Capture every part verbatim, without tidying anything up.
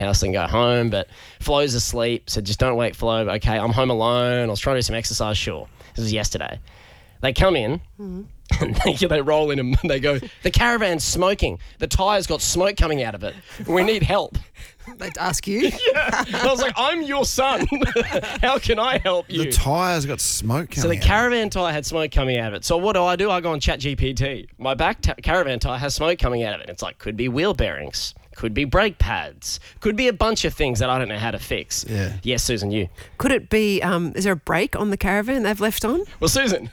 house and go home. But Flo's asleep, said just don't wake Flo. Okay, I'm home alone. I was trying to do some exercise. Sure, this was yesterday. They come in. Mm-hmm. And they, they roll in and they go, the caravan's smoking. The tyre's got smoke coming out of it. We need help. They'd ask you? Yeah. I was like, I'm your son. How can I help you? The tyre's got smoke coming So the out. caravan tyre had smoke coming out of it. So what do I do? I go on ChatGPT. My back ta- caravan tyre has smoke coming out of it. It's like, could be wheel bearings. Could be brake pads. Could be a bunch of things that I don't know how to fix. Yeah. Yes, Susan, you. Could it be, um, is there a brake on the caravan they've left on? Well, Susan.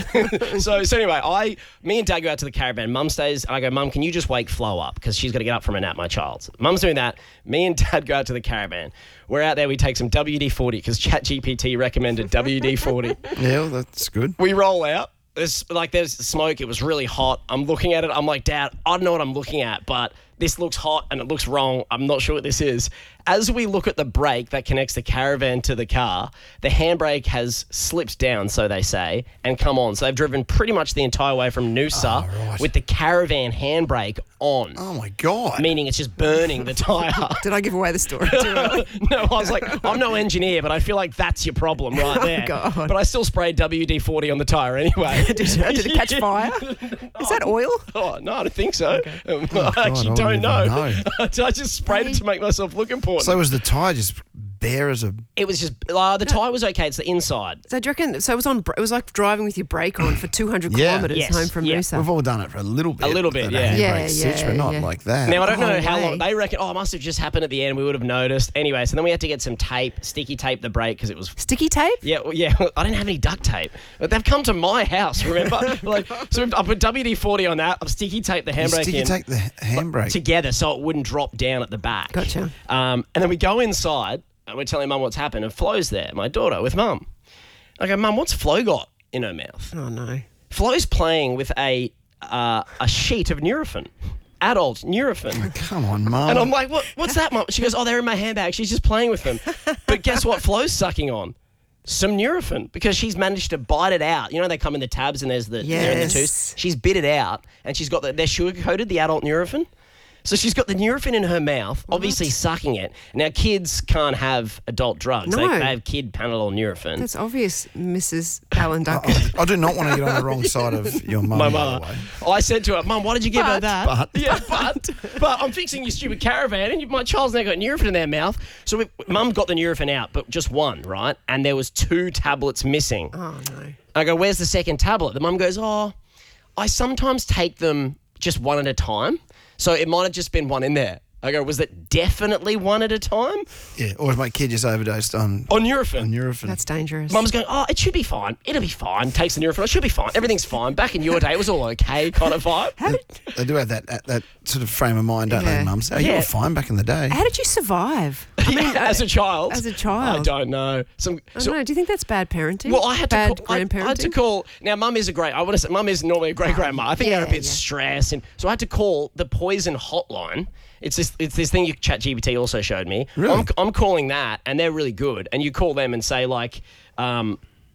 so, so anyway, I, me and Dad go out to the caravan. Mum stays, and I go, Mum, can you just wake Flo up? Because she's got to get up from a nap, my child. Mum's doing that. Me and Dad go out to the caravan. We're out there, we take some W D forty because ChatGPT recommended W D forty. Yeah, well, that's good. We roll out. There's like there's smoke. It was really hot. I'm looking at it. I'm like, Dad, I don't know what I'm looking at, but this looks hot and it looks wrong. I'm not sure what this is. As we look at the brake that connects the caravan to the car, the handbrake has slipped down, so they say, and come on. So they've driven pretty much the entire way from Noosa Oh, right. with the caravan handbrake on. Oh, my God. Meaning it's just burning the tyre. Did I give away the story too early? No, I was like, I'm no engineer, but I feel like that's your problem right there. Oh, God. But I still sprayed W D forty on the tyre anyway. Did, you, did it catch fire? Is that oil? Oh, no, I don't think so. Okay. Um, Oh, I actually God, I don't wouldn't know. even I just sprayed it to make myself look important. So was the tyre just bare as a... it was just, uh, the tyre was okay. It's the inside. So do you reckon, so it was on, it was like driving with your brake on for two hundred Yeah. kilometres Yes, home from yeah. Noosa. We've all done it for a little bit. A little bit, The yeah. handbrake Yeah, sits, yeah, but not yeah. like that. Now, I don't Oh, know how way. long. They reckon, oh, it must have just happened at the end. We would have noticed. Anyway, so then we had to get some tape, sticky tape the brake because it was... Sticky tape? Yeah, well, yeah. I didn't have any duct tape. But they've come to my house, remember? like, so I put W D forty on that. I've sticky taped the You handbrake sticky in. take the handbrake. together so it wouldn't drop down at the back. Gotcha. Um, and then we go inside and we're telling Mum what's happened, and Flo's there, my daughter, with Mum. I go, Mum, what's Flo got in her mouth? Oh, no. Flo's playing with a uh, a sheet of Nurofen, adult Nurofen. Come on, Mum. And I'm like, what? What's that, Mum? She goes, oh, they're in my handbag. She's just playing with them. But guess what Flo's sucking on? Some Nurofen, because she's managed to bite it out. You know, they come in the tabs and there's the, they're in the Yes. tooth. She's bit it out and she's got the, they're sugar-coated, the adult Nurofen. So she's got the Nurofen in her mouth, obviously sucking it. Now, kids can't have adult drugs. They, No. they have kid Panadol Nurofen. That's obvious, Missus Alan Duncan. I, I do not want to get on the wrong side of your mum, My by mother. the way. I said to her, Mum, why did you give her But- that? but- Yeah, but but I'm fixing your stupid caravan, and you, my child's now got Nurofen in their mouth. So we, Mum got the Nurofen out, but just one, right? And there was two tablets missing. Oh, no. I go, where's the second tablet? The mum goes, oh, I sometimes take them just one at a time. So it might have just been one in there. I go, was it definitely one at a time? Yeah, or if my kid just overdosed on, On Nurofen. on Nurofen. That's dangerous. Mum's going, oh, it should be fine. It'll be fine. Takes the Nurofen. It should be fine. Everything's fine. Back in your day, it was all okay kind of vibe. How did, They do have that, that that sort of frame of mind, don't Yeah. they, Mums? Oh, you Yeah. were fine back in the day. how did you survive? I mean, as a child. as a child. I don't know. Some, I so- don't know. Do you think that's bad parenting? Well, I had bad to call. I, grandparenting. I had to call. Now, Mum is a great. I want to say, Mum is normally a great grandma. I think they're a Yeah, bit yeah. stressed, and so I had to call the poison hotline. It's this. It's this thing you ChatGPT also showed me. Really? I'm, I'm calling that, and they're really good. And you call them and say like, um,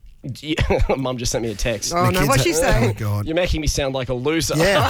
do you- Mum just sent me a text. Oh, The no. kids What'd she are- say? Oh, God. You're making me sound like a loser. Yeah.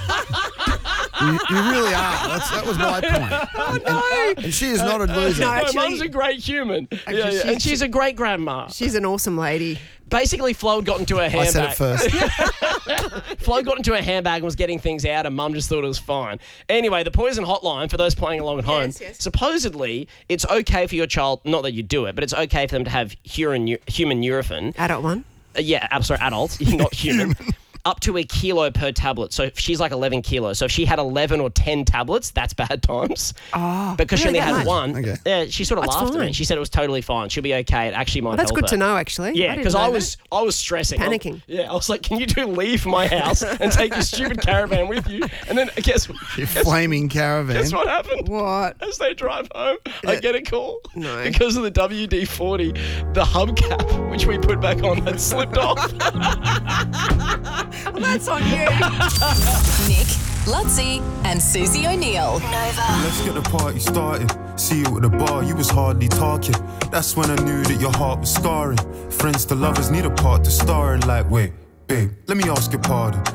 you, you really are. That's, that was my point. Oh, no. And, and she is not a loser. No, My actually- Mum's a great human. Yeah, yeah. she's- And she's a great grandma. She's an awesome lady. Basically, Flo had got into her I handbag. said it first. Flo got into her handbag and was getting things out, and Mum just thought it was fine. Anyway, the poison hotline, for those playing along at home, Yes, yes. supposedly it's okay for your child, not that you do it, but it's okay for them to have human, human Nurofen. Adult one. Uh, yeah, I'm sorry, adults, not human. Up to a kilo per tablet. So if she's like eleven kilos. So if she had eleven or ten tablets, that's bad times. Oh, Because she really only that had much? one. Okay. Yeah, she sort of That's laughed at fine. me. She said it was totally fine. She'll be okay. It actually might Well, that's help good her. to know, actually. Yeah, didn't because I, know was I was stressing. Panicking. Yeah, I was like, can you do leave my house and take your stupid caravan with you? And then guess, Your guess, flaming caravan. guess what happened? that. What? As they drive home, I get a call. No. Because of the W D forty, the hubcap, which we put back on, had slipped off. Well, that's on you. Nick, Lutzi, and Susie O'Neill. Nova. Let's get the party started. See you at the bar, you was hardly talking. That's when I knew that your heart was scarring. Friends to lovers need a part to star in. Like, wait, babe, let me ask your pardon.